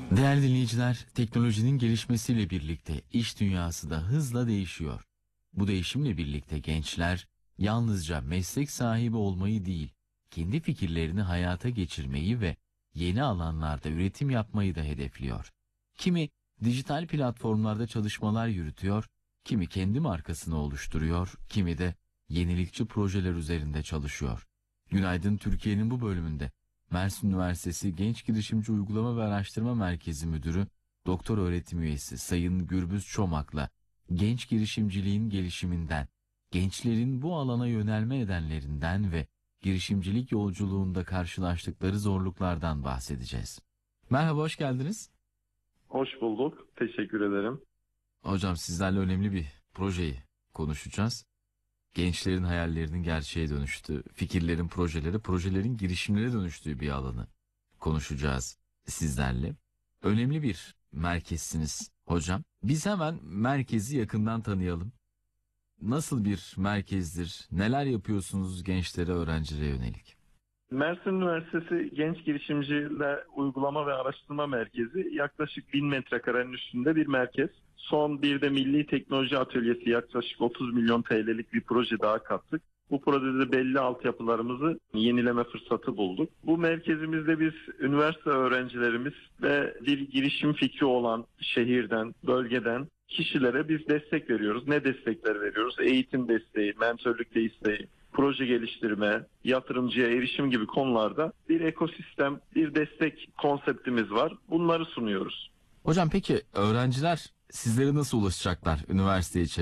Değerli dinleyiciler, teknolojinin gelişmesiyle birlikte iş dünyası da hızla değişiyor. Bu değişimle birlikte gençler yalnızca meslek sahibi olmayı değil, kendi fikirlerini hayata geçirmeyi ve yeni alanlarda üretim yapmayı da hedefliyor. Kimi dijital platformlarda çalışmalar yürütüyor, kimi kendi markasını oluşturuyor, kimi de yenilikçi projeler üzerinde çalışıyor. Günaydın Türkiye'nin bu bölümünde Mersin Üniversitesi Genç Girişimci Uygulama ve Araştırma Merkezi Müdürü, Doktor Öğretim Üyesi Sayın Gürbüz Çomak'la genç girişimciliğin gelişiminden, gençlerin bu alana yönelme nedenlerinden ve girişimcilik yolculuğunda karşılaştıkları zorluklardan bahsedeceğiz. Merhaba, hoş geldiniz. Hoş bulduk. Teşekkür ederim. Hocam sizlerle önemli bir projeyi konuşacağız. Gençlerin hayallerinin gerçeğe dönüştüğü, fikirlerin projelerin girişimlere dönüştüğü bir alanı konuşacağız sizlerle. Önemli bir merkezsiniz hocam. Biz hemen merkezi yakından tanıyalım. Nasıl bir merkezdir? Neler yapıyorsunuz gençlere, öğrencilere yönelik? Mersin Üniversitesi Genç Girişimciler Uygulama ve Araştırma Merkezi yaklaşık 1000 metrekarenin üstünde bir merkez. Son bir de Milli Teknoloji Atölyesi yaklaşık 30 milyon TL'lik bir proje daha kattık. Bu projede belli altyapılarımızı yenileme fırsatı bulduk. Bu merkezimizde biz üniversite öğrencilerimiz ve bir girişim fikri olan şehirden, bölgeden kişilere biz destek veriyoruz. Ne destekler veriyoruz? Eğitim desteği, mentörlük desteği, proje geliştirme, yatırımcıya erişim gibi konularda bir ekosistem, bir destek konseptimiz var. Bunları sunuyoruz. Hocam peki öğrenciler sizlere nasıl ulaşacaklar üniversite içerisinde?